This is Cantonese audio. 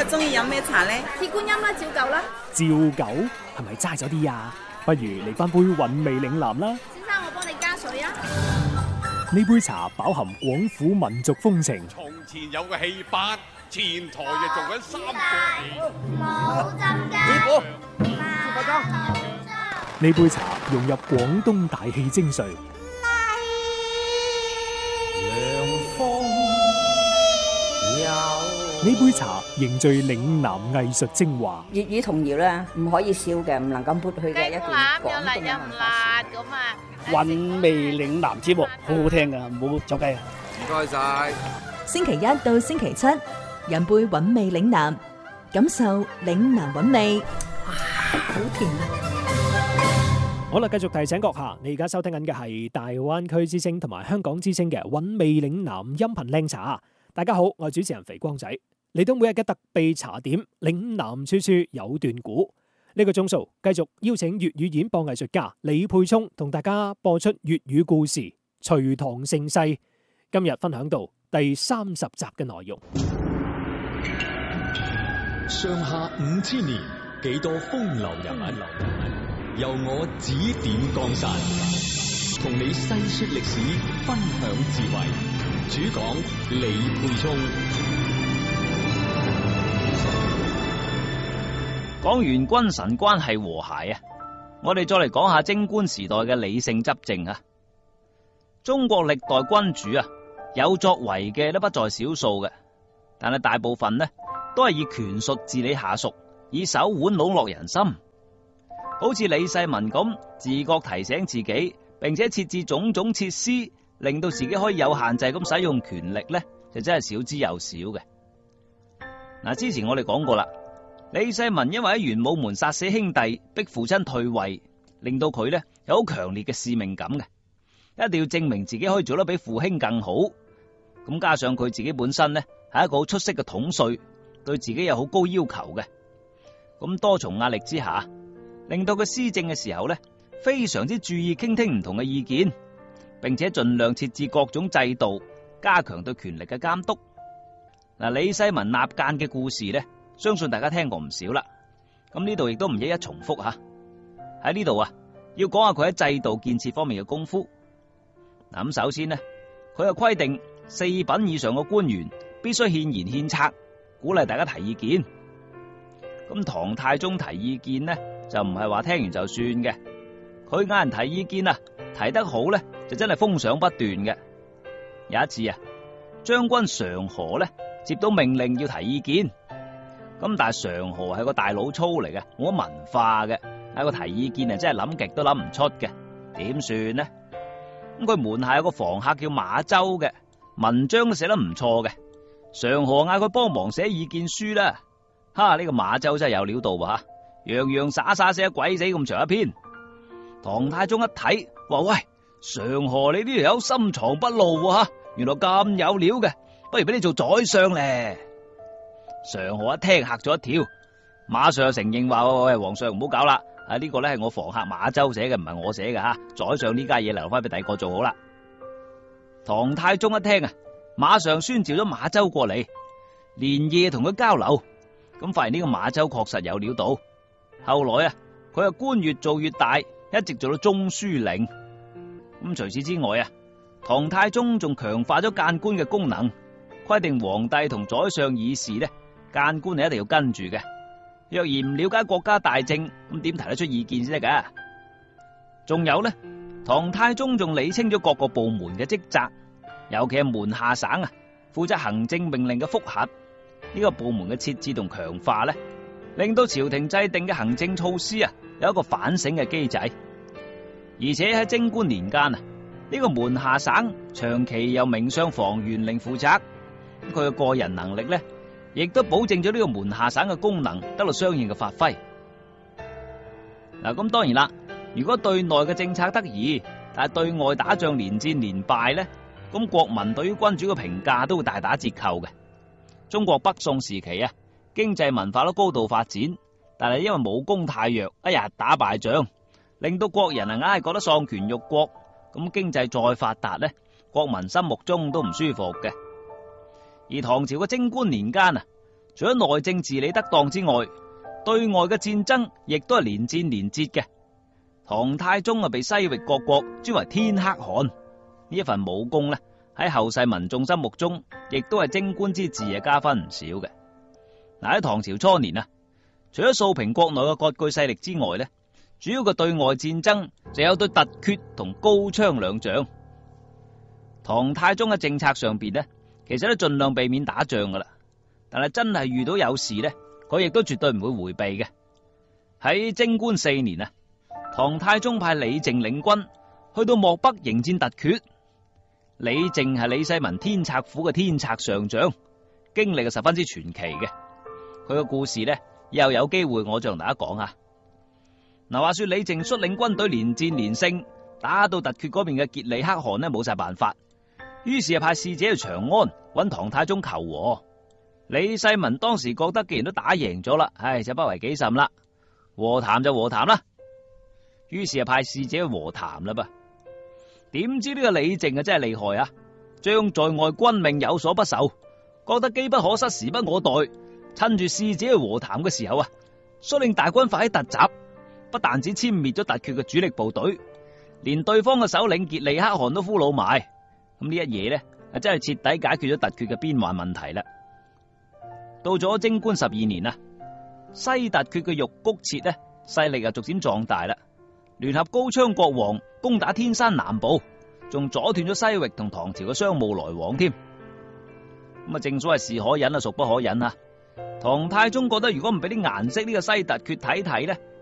中意飲咩茶呢？ 鐵觀音啦，照舊啦。 照舊係咪齋咗啲啊？不如嚟翻杯韻味嶺南啦。 先生，我幫你加水啊。 呢杯茶飽含廣府民族風情。 從前有個戲班，前台就做緊三個冇浸㗎。 呢杯茶融入廣東大氣精髓。呢杯茶凝聚嶺南藝術精華。 粵語童謠咧，唔可以少嘅，唔能夠抹去嘅一段廣東嘅文化史。 韻味嶺南節目好好聽噶，唔好走雞啊！ 唔該晒。 星期一到星期七，飲杯韻味嶺南，感受嶺南韻味。哇，好甜啊！ 好啦，繼續提醒閣下，你而家收聽緊嘅係大灣區之聲同埋香港之聲嘅韻味嶺南音頻靚茶。大家好，我係主持人肥光仔，嚟到每日嘅特備茶點，嶺南處處有段古。呢個鐘數繼續邀請粵語演播藝術家李沛聰同大家播出粵語故事《隋唐盛世》。今日分享到第30集嘅內容。 上下5000年，幾多風流人物，由我指點江山，同你細說歷史，分享智慧。主講李沛聰。 講完君臣關係和諧啊，我哋再嚟講下貞觀時代嘅理性執政啊。中國歷代君主啊，有作為嘅都不在少數嘅，但係大部分呢都係以權術治理下屬，以手腕籠絡人心。好似李世民咁，自覺提醒自己，並且設置種種設施，令到自己可以有限制咁使用權力呢，就真係少之又少嘅。嗱，之前我哋講過啦，李世民因為喺玄武門殺死兄弟，逼父親退位，令到佢呢有好強烈嘅使命感嘅，一定要證明自己可以做得比父兄更好。咁加上佢自己本身呢係一個好出色嘅統帥，對自己有好高要求嘅，咁多重壓力之下，令到佢施政嘅時候呢非常之注意傾聽唔同嘅意見，並且盡量設置各種制度，加強對權力嘅監督。嗱，李世民納諫嘅故事呢，相信大家聽過唔少啦。咁呢度亦都唔一一重複吓。喺呢度啊，要講下佢喺制度建設方面嘅功夫。嗱，咁首先呢，佢又規定4品以上嘅官員必須獻言獻策，鼓勵大家提意見。咁唐太宗提意見呢，就唔係話聽完就算嘅，佢嗌人提意見啊，提得好呢，就真係風賞不斷嘅。有一次啊，將軍常何呢接到命令要提意見，咁但係常何係個大老粗嚟嘅，冇乜文化嘅，嗌個提意見啊，真係諗極都諗唔出嘅，點算呢？咁佢門下有個房客叫馬周嘅，文章都寫得唔錯嘅，常何嗌佢幫忙寫意見書啦。呢個馬周真係有料到啊，洋洋灑灑寫鬼死咁長一篇。唐太宗一睇，話喂，常何你呢條友深藏不露啊，原來咁有料嘅，不如俾你做宰相咧。常何一聽嚇咗一跳，馬上承認話喂，皇上唔好搞啦，呢個咧係我房客馬周寫嘅，唔係我寫嘅吓，宰相呢家嘢留翻俾第二個做好啦。唐太宗一聽啊，馬上宣召咗馬周過嚟，連夜同佢交流，咁發現呢個馬周確實有料到。後來啊，佢嘅官越做越大，一直做到中書令。咁除此之外啊，唐太宗仲強化咗諫官嘅功能，規定皇帝同宰相議事呢，諫官係一定要跟住嘅。若然唔了解國家大政，咁點提得出意見先得噶？仲有呢，唐太宗仲理清咗各個部門嘅職責，尤其係門下省啊，負責行政命令嘅複核。呢個部門嘅設置同強化呢，令到朝廷制定嘅行政措施啊，有一個反省嘅機制。而且喺貞觀年間啊，呢個門下省長期由名相房玄齡負責，佢嘅個人能力呢，亦都保證咗呢個門下省嘅功能得到相應嘅發揮。嗱，咁當然啦，如果對內嘅政策得宜，但係對外打仗連戰連敗呢，咁國民對於君主嘅評價都會大打折扣嘅。中國北宋時期啊，經濟文化都高度發展，但係因為武功太弱，一日打敗仗，令到國人啊硬係覺得喪權辱國。咁經濟再發達呢，國民心目中都唔舒服嘅。而唐朝嘅貞觀年間啊， 除咗內政治理得當之外，對外嘅戰爭亦都係連戰連捷嘅。唐太宗被西域各國尊為天可汗，呢一份武功呢，喺後世民眾心目中亦都係貞觀之治加分唔少嘅。喺唐朝初年除咗掃平國內嘅割據勢力之外呢，主要嘅對外戰爭就有對突厥同高昌兩將。唐太宗喺政策上邊呢，其實都盡量避免打仗噶啦，但係真係遇到有事呢，佢亦都絕對唔會迴避嘅。喺貞觀4年唐太宗派李靖領軍去到漠北迎戰突厥。李靖係李世民天策府嘅天策上將，經歷係十分之傳奇嘅。佢嘅故事呢，以後有機會我再同大家講下。話說李靖率領軍隊連戰連勝，打到突厥嗰邊嘅傑里可汗呢，冇晒辦法，於是派使者去長安揾唐太宗求和。李世民當時覺得既然都打贏咗啦，就不為己甚啦，和談就和談啦，於是派使者去和談啦噃。點知呢個李靖真係厲害啊！將在外軍命有所不受，覺得機不可失，時不我待，趁住使者去和談嘅時候率領大軍發起突襲，不但止殲滅咗突厥嘅主力部隊，連對方嘅首領傑里可汗都俘虜埋。咁呢一嘢呢，真係徹底解決咗突厥嘅邊患問題啦。到咗貞觀12年西突厥嘅玉谷徹呢，勢力逐漸壯大啦，聯合高昌國王攻打天山南部，仲阻斷咗西域同唐朝嘅商務來往添。正所謂是可忍孰不可忍。唐太宗覺得如果唔俾啲顏色呢個西突厥睇睇呢，